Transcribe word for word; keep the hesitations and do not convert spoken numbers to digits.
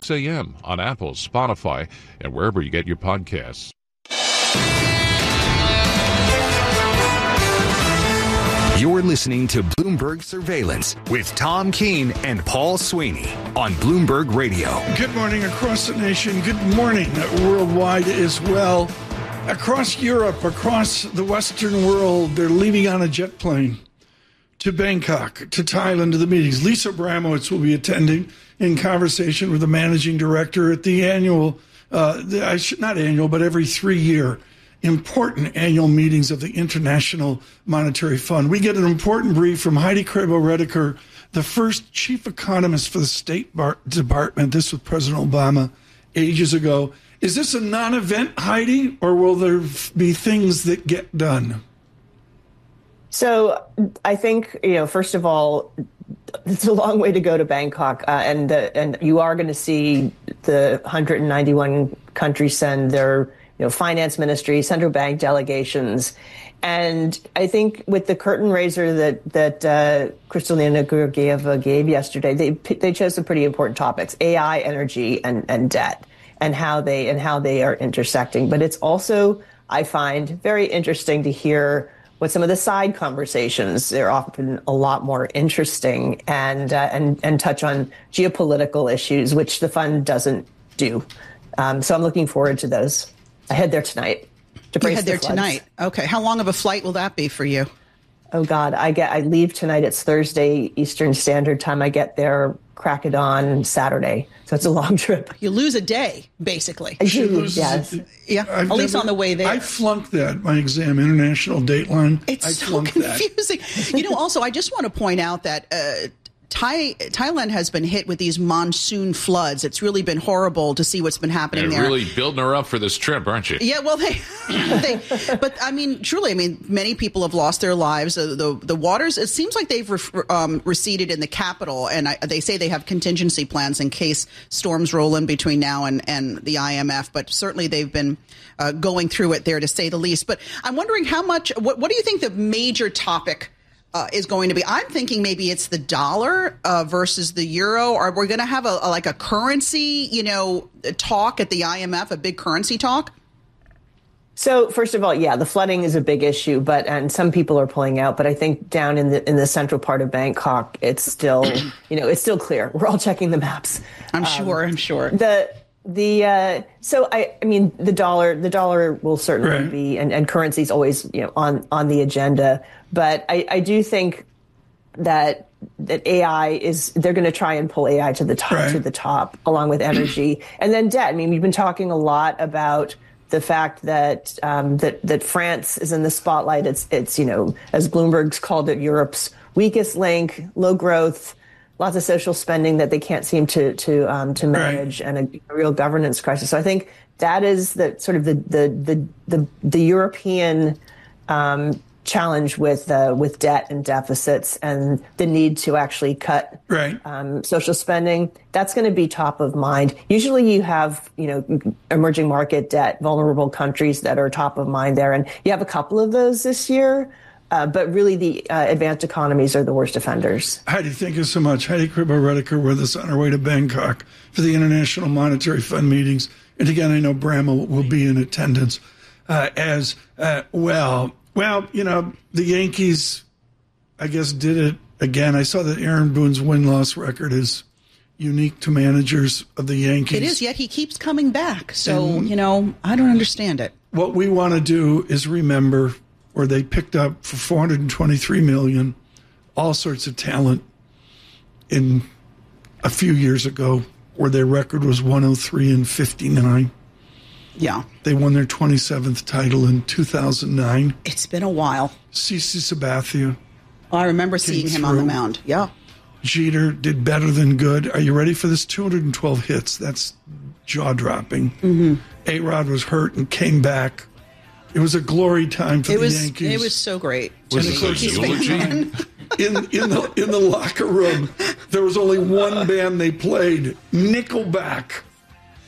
six a.m. on Apple, Spotify, and wherever you get your podcasts. You're listening to Bloomberg Surveillance with Tom Keene and Paul Sweeney on Bloomberg Radio. Good morning across the nation. Good morning worldwide as well. Across Europe, across the Western world, they're leaving on a jet plane to Bangkok, to Thailand, to the meetings. Lisa Abramowitz will be attending in conversation with the managing director at the annual, uh, the, I should, not annual, but every three-year important annual meetings of the International Monetary Fund. We get an important brief from Heidi Krebo-Redeker, the first chief economist for the State Bar- Department. This was President Obama ages ago. Is this a non-event, Heidi, or will there be things that get done? So I think, you know, first of all, it's a long way to go to Bangkok, uh, and uh, and you are going to see the one hundred ninety-one countries send their, you know, finance ministry, central bank delegations. And I think with the curtain raiser that that uh, Kristalina Georgieva gave yesterday, they they chose some pretty important topics: A I, energy, and, and debt, and how they and how they are intersecting. But it's also, I find, very interesting to hear what some of the side conversations. They're often a lot more interesting and uh, and and touch on geopolitical issues, which the fund doesn't do. Um, so I'm looking forward to those. I head there tonight. To you head the there floods. tonight. Okay. How long of a flight will that be for you? Oh God, I get. I leave tonight. It's Thursday Eastern Standard Time. I get there crack it on Saturday, so it's a long trip. You lose a day, basically. She loses yes. a, yeah, I've at least never, on the way there. I flunked that, my exam, International Dateline. It's I so confusing. That. You know, also, I just want to point out that uh, Thai, Thailand has been hit with these monsoon floods. It's really been horrible to see what's been happening They're there. Really building her up for this trip, aren't you? Yeah, well, they, they but I mean, truly, I mean, many people have lost their lives. Uh, the the waters, it seems like they've re- um, receded in the capital, and I, they say they have contingency plans in case storms roll in between now and, and the I M F. But certainly they've been uh, going through it there, to say the least. But I'm wondering how much, what, what do you think the major topic Uh, is going to be? I'm thinking maybe it's the dollar uh, versus the euro. Are we going to have a, a like a currency, you know, talk at the I M F, a big currency talk? So first of all, yeah, the flooding is a big issue, but and some people are pulling out. But I think down in the in the central part of Bangkok, it's still, you know, it's still clear. We're all checking the maps. I'm sure. Um, I'm sure. The the uh, so I I mean the dollar the dollar will certainly right. be and, and currency is always, you know, on on the agenda. But I, I do think that that A I is they're going to try and pull A I to the top right. to the top along with energy and then debt. I mean, we've been talking a lot about the fact that um, that that France is in the spotlight. It's it's you know, as Bloomberg's called it, Europe's weakest link, low growth, lots of social spending that they can't seem to to um, to manage, right. and a, a real governance crisis. So I think that is the sort of the the the the, the European um, challenge with uh, with debt and deficits and the need to actually cut right. um, social spending. That's going to be top of mind. Usually you have, you know, emerging market debt, vulnerable countries that are top of mind there. And you have a couple of those this year. Uh, but really, the uh, advanced economies are the worst offenders. Heidi, thank you so much. Heidi Krebo-Redeker with us on our way to Bangkok for the International Monetary Fund meetings. And again, I know Bramah will be in attendance uh, as uh, well. Well, you know, the Yankees, I guess, did it again. I saw that Aaron Boone's win-loss record is unique to managers of the Yankees. It is, yet he keeps coming back. So, and, you know, I don't understand it. What we want to do is remember where they picked up for four hundred twenty-three million dollars all sorts of talent in a few years ago, where their record was one oh three and fifty-nine. Yeah. They won their twenty-seventh title in two thousand nine. It's been a while. CeCe Sabathia. Oh, I remember seeing him through. on the mound. Yeah. Jeter did better than good. Are you ready for this? two hundred twelve hits. That's jaw-dropping. Mm-hmm. A-Rod was hurt and came back. It was a glory time for it the was, Yankees. It was so great. Was it a eulogy? In, in, the, in the locker room, there was only one band they played, Nickelback.